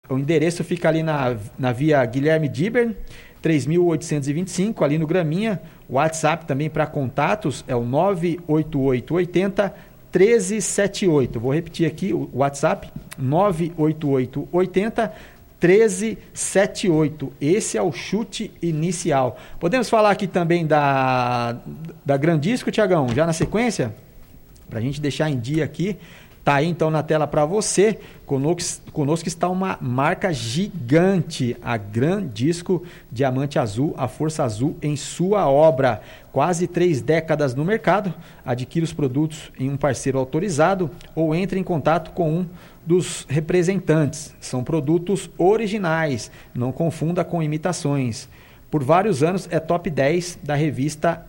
O endereço fica ali na via Guilherme Dibern, 3.825, ali no Graminha. O WhatsApp também para contatos é o 98880 1378. Vou repetir aqui o WhatsApp, 98880 1378. Esse é o chute inicial. Podemos falar aqui também da Grandisco, Tiagão, já na sequência? Para a gente deixar em dia aqui. Tá aí então na tela para você. Conosco está uma marca gigante, a Grandisco Diamante Azul, a força azul em sua obra. Quase 3 décadas no mercado. Adquira os produtos em um parceiro autorizado ou entre em contato com um dos representantes. São produtos originais, não confunda com imitações. Por vários anos é top 10 da revista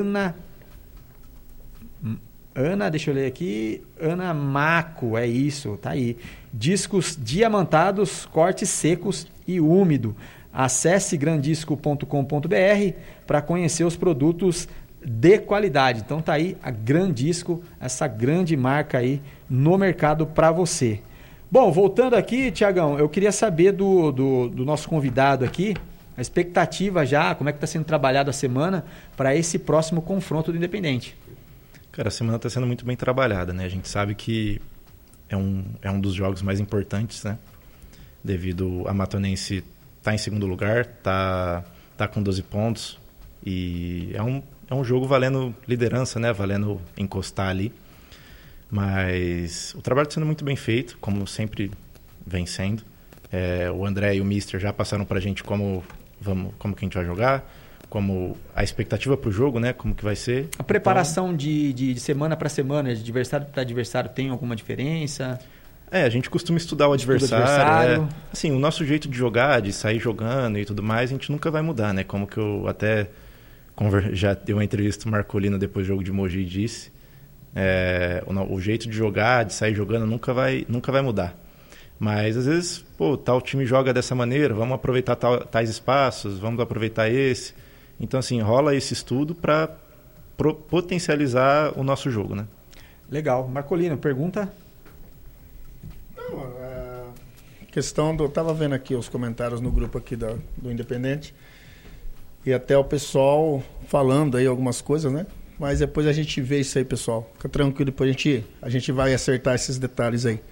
deixa eu ler aqui, Ana Maco, é isso, tá aí. Discos diamantados, cortes secos e úmido. Acesse grandisco.com.br para conhecer os produtos de qualidade. Então tá aí a Grandisco, essa grande marca aí no mercado para você. Bom, voltando aqui, Tiagão, eu queria saber do nosso convidado aqui, a expectativa já, como é que está sendo trabalhado a semana para esse próximo confronto do Independente. Cara, a semana está sendo muito bem trabalhada, né? A gente sabe que é um dos jogos mais importantes, né? Devido a Matonense estar em segundo lugar, tá com 12 pontos e é um jogo valendo liderança, né? Valendo encostar ali. Mas o trabalho está sendo muito bem feito, como sempre vem sendo. O André e o Mister já passaram para a gente como que a gente vai jogar, como a expectativa para o jogo, né? Como que vai ser. A preparação de semana para semana, de adversário para adversário, tem alguma diferença? A gente costuma estudar o adversário. Assim, o nosso jeito de jogar, de sair jogando e tudo mais, a gente nunca vai mudar, né? Como que eu até já dei uma entrevista com o Marcolino depois do jogo de Mogi e disse. O jeito de jogar, de sair jogando, nunca vai mudar. Mas, às vezes, tal time joga dessa maneira, vamos aproveitar tais espaços, vamos aproveitar esse. Então, assim, rola esse estudo para potencializar o nosso jogo, né? Legal. Marcolino, pergunta? Não, questão do... Estava vendo aqui os comentários no grupo aqui do Independente e até o pessoal falando aí algumas coisas, né? Mas depois a gente vê isso aí, pessoal. Fica tranquilo, depois a gente vai acertar esses detalhes aí.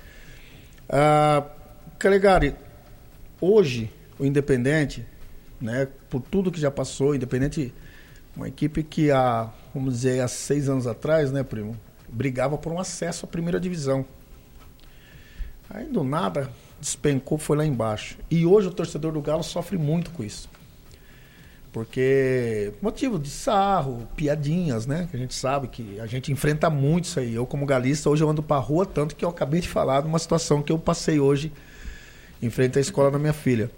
Calegari, hoje o Independente, né, por tudo que já passou, Independente, uma equipe que há 6 anos atrás, né, primo, brigava por um acesso à primeira divisão. Aí do nada despencou, foi lá embaixo. E hoje o torcedor do Galo sofre muito com isso. Porque motivo de sarro, piadinhas, né? Que a gente sabe que a gente enfrenta muito isso aí. Eu, como galista, hoje eu ando pra rua, tanto que eu acabei de falar de uma situação que eu passei hoje em frente à escola da minha filha.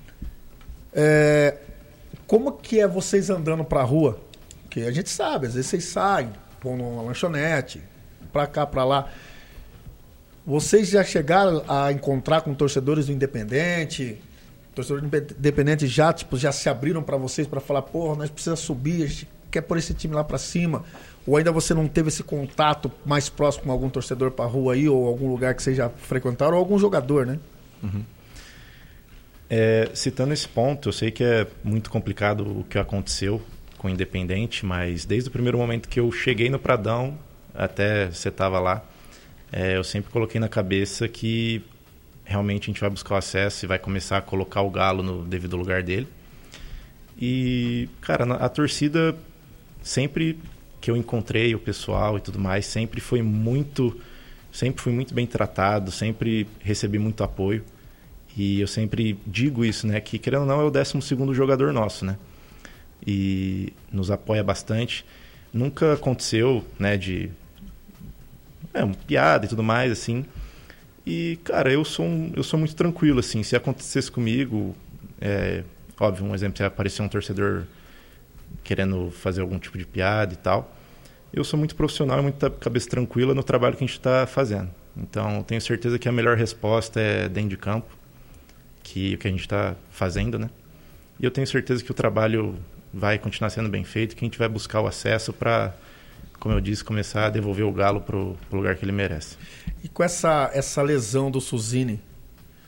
Como que é vocês andando pra rua? Porque a gente sabe, às vezes vocês saem, vão numa lanchonete, pra cá, pra lá. Vocês já chegaram a encontrar com torcedores do Independente? Torcedores independentes já se abriram para vocês para falar, porra, nós precisamos subir, a gente quer pôr esse time lá para cima? Ou ainda você não teve esse contato mais próximo com algum torcedor para rua aí, ou algum lugar que vocês já frequentaram, ou algum jogador, né? Uhum. Citando esse ponto, eu sei que é muito complicado o que aconteceu com o Independente, mas desde o primeiro momento que eu cheguei no Pradão, até você estava lá, eu sempre coloquei na cabeça que realmente a gente vai buscar o acesso e vai começar a colocar o Galo no devido lugar dele. E, cara, a torcida, sempre que eu encontrei o pessoal e tudo mais, sempre fui muito bem tratado, sempre recebi muito apoio. E eu sempre digo isso, né? Que, querendo ou não, é o 12º jogador nosso, né? E nos apoia bastante. Nunca aconteceu, né, de piada e tudo mais, assim. E, cara, eu sou muito tranquilo, assim. Se acontecesse comigo, óbvio, um exemplo, se aparecer um torcedor querendo fazer algum tipo de piada e tal, eu sou muito profissional e muito cabeça tranquila no trabalho que a gente está fazendo. Então, tenho certeza que a melhor resposta é dentro de campo, que a gente está fazendo, né? E eu tenho certeza que o trabalho vai continuar sendo bem feito, que a gente vai buscar o acesso para, como eu disse, começar a devolver o Galo pro lugar que ele merece. E com essa lesão do Suzini,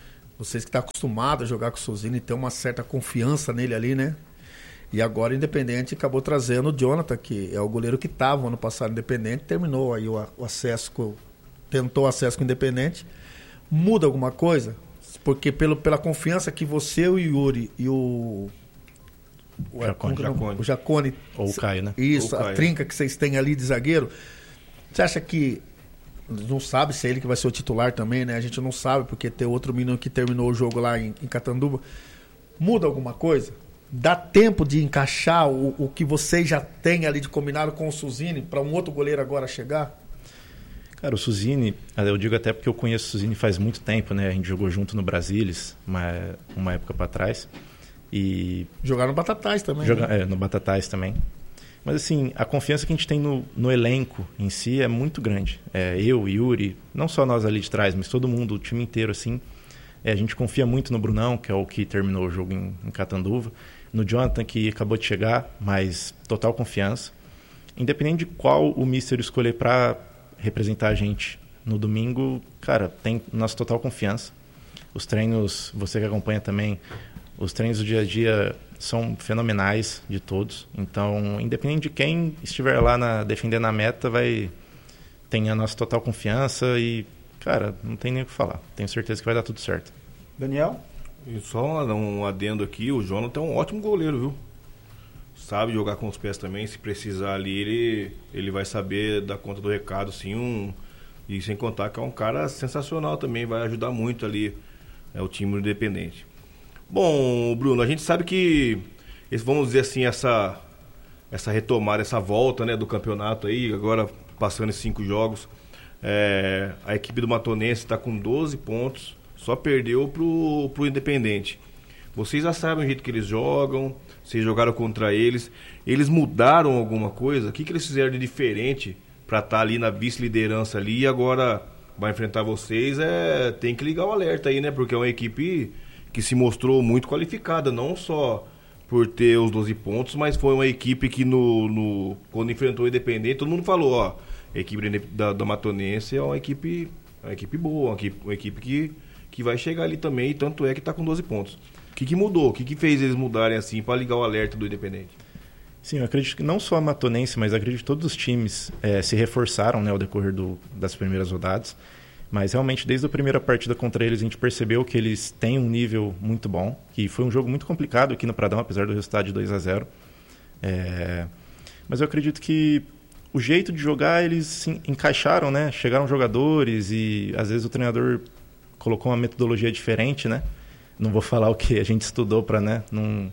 Vocês que estão acostumados a jogar com o Suzini, tem uma certa confiança nele ali, né? E agora o Independente acabou trazendo o Jonathan, que é o goleiro que estava ano passado no Independente, terminou aí o acesso, tentou acesso com o Independente. Muda alguma coisa? Porque pela confiança que você, o Yuri e o Jacone, ou o Caio, né? Isso, o Caio. A trinca que vocês têm ali de zagueiro. Você acha que não sabe se é ele que vai ser o titular também, né? A gente não sabe, porque tem outro menino que terminou o jogo lá em Catanduva. Muda alguma coisa? Dá tempo de encaixar o que vocês já têm ali de combinado com o Suzini para um outro goleiro agora chegar? Cara, o Suzini, eu digo até porque eu conheço o Suzini faz muito tempo, né? A gente jogou junto no Brasilis, uma época para trás. E jogaram no Batatais também. No Batatais também. Mas assim, a confiança que a gente tem no elenco em si é muito grande. Eu, Yuri, não só nós ali de trás, mas todo mundo, o time inteiro, assim. A gente confia muito no Brunão, que é o que terminou o jogo em Catanduva. No Jonathan, que acabou de chegar, mas total confiança. Independente de qual o Mister escolher para representar a gente no domingo, cara, tem nossa total confiança. Os treinos, você que acompanha também, os treinos do dia a dia são fenomenais de todos. Então, independente de quem estiver lá defendendo a meta, tem a nossa total confiança e, cara, não tem nem o que falar. Tenho certeza que vai dar tudo certo. Daniel? E só um adendo aqui, o Jonathan é um ótimo goleiro, viu? Sabe jogar com os pés também, se precisar ali, ele vai saber dar conta do recado, sim. E sem contar que é um cara sensacional também, vai ajudar muito ali o time do Independente. Bom, Bruno, a gente sabe que, vamos dizer assim, essa retomada, essa volta, né, do campeonato aí, agora passando esses 5 jogos, a equipe do Matonense está com 12 pontos, só perdeu pro Independente. Vocês já sabem o jeito que eles jogam, vocês jogaram contra eles mudaram alguma coisa? O que eles fizeram de diferente para estar ali na vice-liderança ali e agora vai enfrentar vocês? Tem que ligar o alerta aí, né? Porque é uma equipe que se mostrou muito qualificada, não só por ter os 12 pontos, mas foi uma equipe que quando enfrentou o Independente, todo mundo falou, a equipe da Matonense é uma equipe boa, uma equipe que vai chegar ali também, e tanto é que está com 12 pontos. O que mudou? O que fez eles mudarem assim para ligar o alerta do Independente? Sim, eu acredito que não só a Matonense, mas acredito que todos os times se reforçaram, né, ao decorrer das primeiras rodadas. Mas realmente, desde a primeira partida contra eles, a gente percebeu que eles têm um nível muito bom, que foi um jogo muito complicado aqui no Pradão, apesar do resultado de 2-0. Mas eu acredito que o jeito de jogar, eles se encaixaram, né? Chegaram jogadores e às vezes o treinador colocou uma metodologia diferente, né? Não vou falar o que a gente estudou para, né,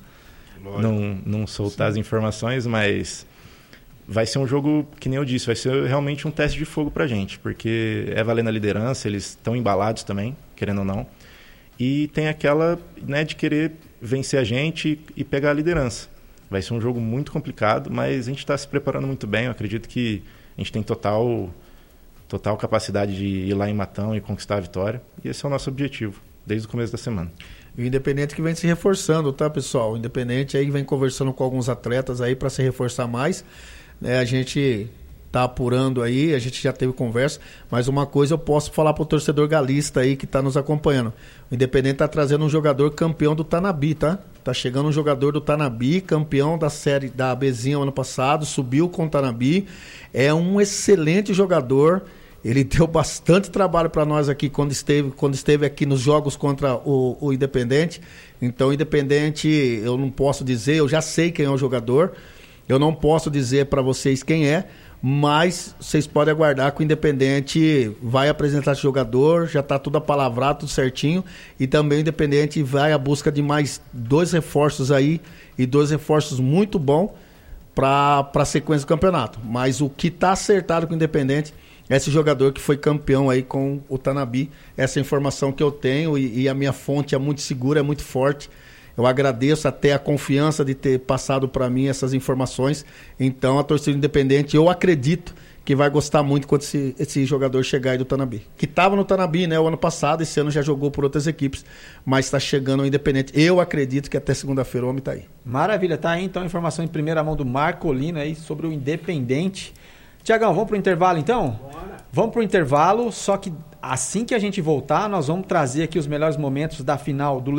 não soltar as informações, mas vai ser um jogo, que nem eu disse, vai ser realmente um teste de fogo pra gente, porque é valendo a liderança, eles estão embalados também, querendo ou não, e tem aquela, né, de querer vencer a gente e pegar a liderança. Vai ser um jogo muito complicado, mas a gente está se preparando muito bem. Eu acredito que a gente tem total capacidade de ir lá em Matão e conquistar a vitória, e esse é o nosso objetivo desde o começo da semana. E o Independente que vem se reforçando, tá, pessoal? O Independente aí vem conversando com alguns atletas aí para se reforçar mais. A gente tá apurando aí, a gente já teve conversa, mas uma coisa eu posso falar pro torcedor galista aí que tá nos acompanhando. O Independente tá trazendo um jogador campeão do Tanabi, tá? Tá chegando um jogador do Tanabi, campeão da série da Abezinha ano passado, subiu com o Tanabi. É um excelente jogador. Ele deu bastante trabalho para nós aqui quando esteve aqui nos jogos contra o Independente. Então, o Independente, eu não posso dizer, eu já sei quem é o jogador, eu não posso dizer para vocês quem é, mas vocês podem aguardar que o Independente vai apresentar esse jogador, já está tudo apalavrado, tudo certinho, e também o Independente vai à busca de mais 2 reforços aí, e 2 reforços muito bons para a sequência do campeonato. Mas o que está acertado com o Independente, esse jogador que foi campeão aí com o Tanabi, essa informação que eu tenho e a minha fonte é muito segura, é muito forte. Eu agradeço até a confiança de ter passado para mim essas informações. Então a torcida Independente, eu acredito que vai gostar muito quando esse jogador chegar aí do Tanabi. Que estava no Tanabi, né, o ano passado, esse ano já jogou por outras equipes, mas está chegando ao Independente. Eu acredito que até segunda-feira o homem está aí. Maravilha, tá aí então a informação em primeira mão do Marcolino aí sobre o Independente. Tiagão, vamos pro intervalo então? Bora. Vamos pro intervalo, só que assim que a gente voltar, nós vamos trazer aqui os melhores momentos da final do